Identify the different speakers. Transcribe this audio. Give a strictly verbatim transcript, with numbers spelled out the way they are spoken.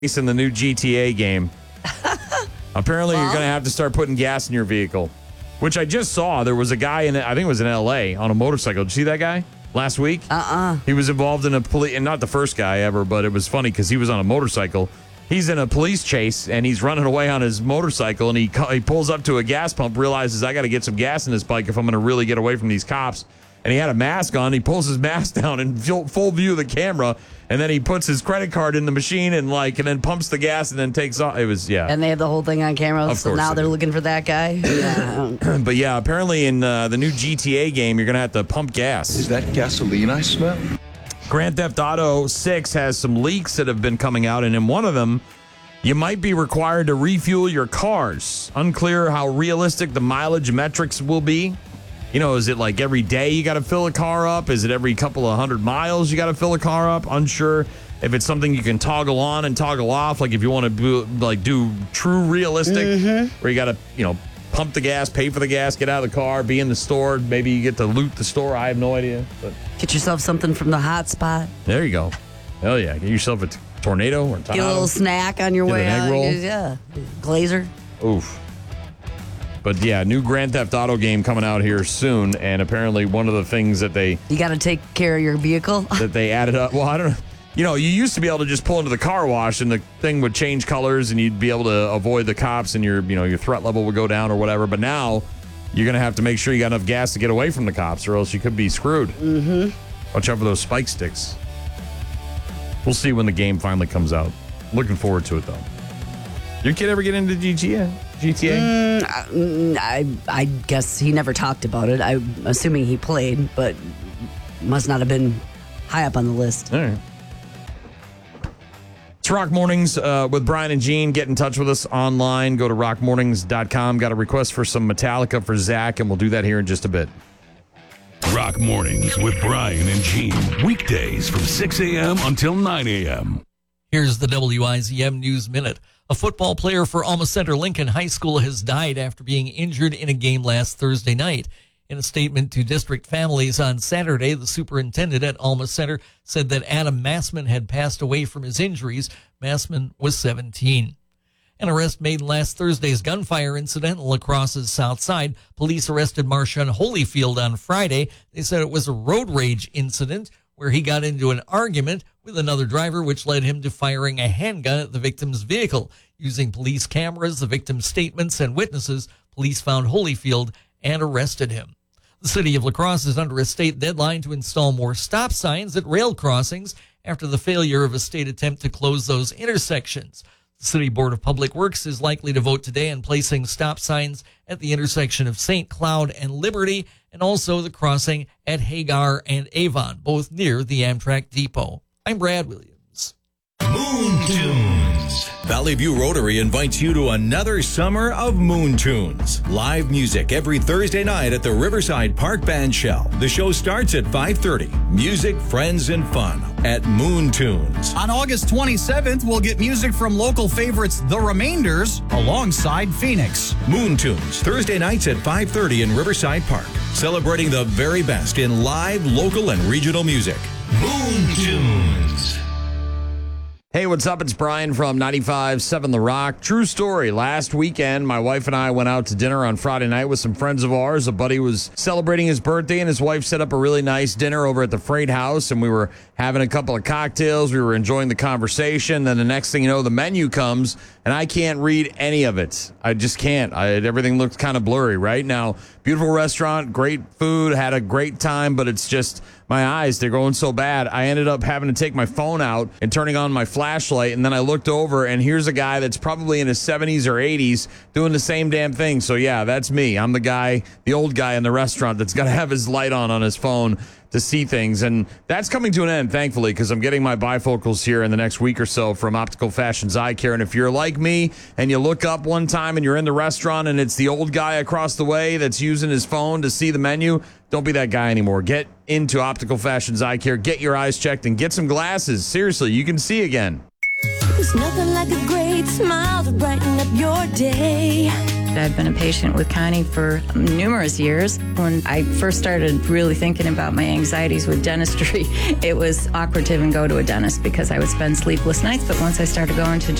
Speaker 1: in the new G T A game. Apparently, well, you're going to have to start putting gas in your vehicle, which I just saw. There was a guy in, I think it was in L A, on a motorcycle. Did you see that guy last week?
Speaker 2: Uh-uh.
Speaker 1: He was involved in a police, and not the first guy ever, but it was funny because he was on a motorcycle. He's in a police chase, and he's running away on his motorcycle, and he he pulls up to a gas pump, realizes, I got to get some gas in this bike if I'm going to really get away from these cops. And he had a mask on. He pulls his mask down in full, full view of the camera, and then he puts his credit card in the machine and like, and then pumps the gas and then takes off. It was yeah.
Speaker 2: And they have the whole thing on camera.
Speaker 1: Of
Speaker 2: so now
Speaker 1: they
Speaker 2: they're
Speaker 1: do.
Speaker 2: looking for that guy. Yeah.
Speaker 1: But yeah, apparently in uh, the new G T A game, you're gonna have to pump gas.
Speaker 3: Is that gasoline I smell?
Speaker 1: Grand Theft Auto six has some leaks that have been coming out, and in one of them, you might be required to refuel your cars. Unclear how realistic the mileage metrics will be. You know, is it like every day you got to fill a car up? Is it every couple of hundred miles you got to fill a car up? Unsure if it's something you can toggle on and toggle off. Like if you want to do, like do true realistic,
Speaker 2: mm-hmm.
Speaker 1: where you got to, you know, pump the gas, pay for the gas, get out of the car, be in the store. Maybe you get to loot the store. I have no idea. But
Speaker 2: get yourself something from the hot spot.
Speaker 1: There you go. Hell yeah. Get yourself a t- tornado or a
Speaker 2: Get a little snack on your
Speaker 1: get
Speaker 2: way
Speaker 1: an egg
Speaker 2: out.
Speaker 1: roll.
Speaker 2: Yeah. Glazer.
Speaker 1: Oof. But yeah, new Grand Theft Auto game coming out here soon, and apparently one of the things that they
Speaker 2: you got to take care of your vehicle
Speaker 1: that they added up. Well, I don't know. You know, you used to be able to just pull into the car wash, and the thing would change colors, and you'd be able to avoid the cops, and your you know your threat level would go down or whatever. But now you're gonna have to make sure you got enough gas to get away from the cops, or else you could be screwed.
Speaker 2: Mm-hmm.
Speaker 1: Watch out for those spike sticks. We'll see when the game finally comes out. Looking forward to it though. Your kid ever get into G T A? G T A?
Speaker 2: Mm, I I guess he never talked about it. I'm assuming he played, but must not have been high up on the list.
Speaker 1: All right. It's Rock Mornings uh, with Brian and Gene. Get in touch with us online. Go to rock mornings dot com. Got a request for some Metallica for Zach, and we'll do that here in just a bit.
Speaker 4: Rock Mornings with Brian and Gene. Weekdays from six a.m. until nine a.m.
Speaker 5: Here's the W I Z M News Minute. A football player for Alma Center Lincoln High School has died after being injured in a game last Thursday night. In a statement to district families on Saturday, the superintendent at Alma Center said that Adam Massman had passed away from his injuries. Massman was seventeen. An arrest made in last Thursday's gunfire incident in La Crosse's South Side. Police arrested Marshawn Holyfield on Friday. They said it was a road rage incident where he got into an argument with another driver, which led him to firing a handgun at the victim's vehicle. Using police cameras, the victim's statements, and witnesses, police found Holyfield and arrested him. The city of La Crosse is under a state deadline to install more stop signs at rail crossings after the failure of a state attempt to close those intersections. The City Board of Public Works is likely to vote today on placing stop signs at the intersection of Saint Cloud and Liberty, and also the crossing at Hagar and Avon, both near the Amtrak Depot. I'm Brad Williams.
Speaker 6: Moon Tunes. Valley View Rotary invites you to another summer of Moon Tunes. Live music every Thursday night at the Riverside Park Band Shell. The show starts at five thirty. Music, friends, and fun at Moon Tunes.
Speaker 7: On August twenty-seventh, we'll get music from local favorites The Remainders alongside Phoenix.
Speaker 6: Moon Tunes, Thursday nights at five thirty in Riverside Park. Celebrating the very best in live, local, and regional music.
Speaker 4: Moon Tunes.
Speaker 1: Hey, what's up? It's Brian from ninety-five point seven The Rock. True story. Last weekend, my wife and I went out to dinner on Friday night with some friends of ours. A buddy was celebrating his birthday, and his wife set up a really nice dinner over at the Freight House, and we were having a couple of cocktails. We were enjoying the conversation. Then the next thing you know, the menu comes, and I can't read any of it. I just can't. I, everything looks kind of blurry right now. Beautiful restaurant, great food, had a great time, but it's just my eyes, they're going so bad. I ended up having to take my phone out and turning on my flashlight, and then I looked over, and here's a guy that's probably in his seventies or eighties doing the same damn thing. So yeah, that's me. I'm the guy, the old guy in the restaurant that's got to have his light on on his phone to see things, and that's coming to an end, thankfully, because I'm getting my bifocals here in the next week or so from Optical Fashions Eye Care. And if you're like me and you look up one time and you're in the restaurant and it's the old guy across the way that's using his phone to see the menu, don't be that guy anymore. Get into Optical Fashions Eye Care, get your eyes checked, and get some glasses. Seriously, you can see again.
Speaker 8: There's nothing like a great smile to brighten up your day.
Speaker 3: I've been a patient with Connie for numerous years. When I first started really thinking about my anxieties with dentistry, it was awkward to even go to a dentist because I would spend sleepless nights. But once I started going to